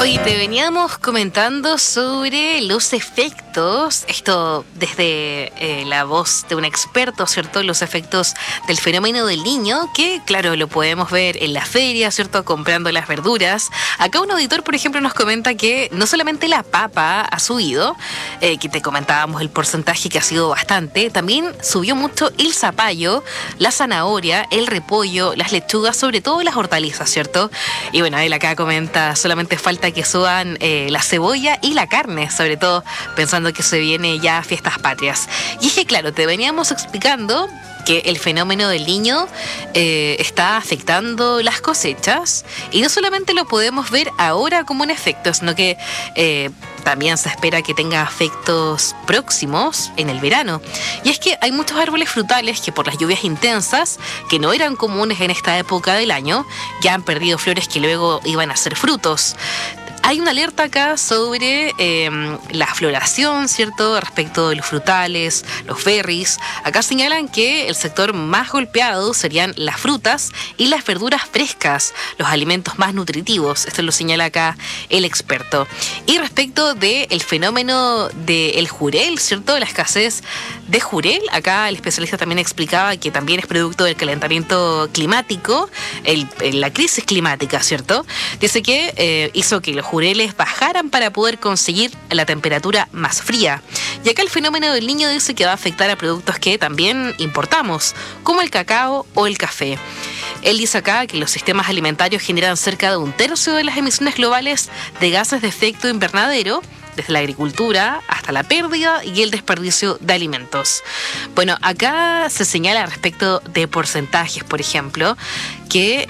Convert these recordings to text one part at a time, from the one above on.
Hoy te veníamos comentando sobre los efectos, esto desde la voz de un experto, ¿cierto? Los efectos del fenómeno del Niño, que claro, lo podemos ver en la feria, ¿cierto? Comprando las verduras. Acá un auditor, por ejemplo, nos comenta que no solamente la papa ha subido, que te comentábamos el porcentaje que ha sido bastante, también subió mucho el zapallo, la zanahoria, el repollo, las lechugas, sobre todo las hortalizas, ¿cierto? Y bueno, él acá comenta, solamente falta que suban la cebolla y la carne, sobre todo pensando que se viene ya fiestas patrias. Y es que claro, te veníamos explicando que el fenómeno del Niño está afectando las cosechas y no solamente lo podemos ver ahora como un efecto, sino que también se espera que tenga efectos próximos en el verano. Y es que hay muchos árboles frutales que por las lluvias intensas, que no eran comunes en esta época del año, ya han perdido flores que luego iban a ser frutos. Hay una alerta acá sobre la floración, ¿cierto? Respecto de los frutales, los berries. Acá señalan que el sector más golpeado serían las frutas y las verduras frescas, los alimentos más nutritivos. Esto lo señala acá el experto. Y respecto del fenómeno del jurel, ¿cierto? La escasez de jurel. Acá el especialista también explicaba que también es producto del calentamiento climático, la crisis climática, ¿cierto? Dice que hizo que los jureles bajaran para poder conseguir la temperatura más fría. Y acá el fenómeno del Niño dice que va a afectar a productos que también importamos, como el cacao o el café. Él dice acá que los sistemas alimentarios generan cerca de 1/3 de las emisiones globales de gases de efecto invernadero, desde la agricultura hasta la pérdida y el desperdicio de alimentos. Bueno, acá se señala respecto de porcentajes, por ejemplo, que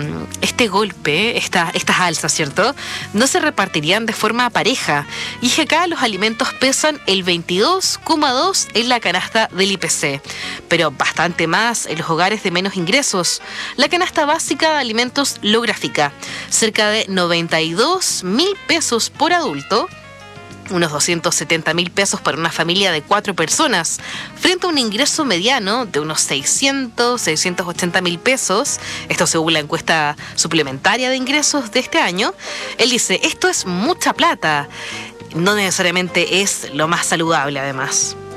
este golpe, estas alzas, ¿cierto?, no se repartirían de forma pareja. Y que acá los alimentos pesan el 22,2% en la canasta del IPC, pero bastante más en los hogares de menos ingresos. La canasta básica de alimentos lo grafica, cerca de 92.000 pesos por adulto, unos 270.000 pesos para una familia de 4 personas, frente a un ingreso mediano de unos 680.000 pesos, esto según la encuesta suplementaria de ingresos de este año. Él dice, esto es mucha plata, no necesariamente es lo más saludable además.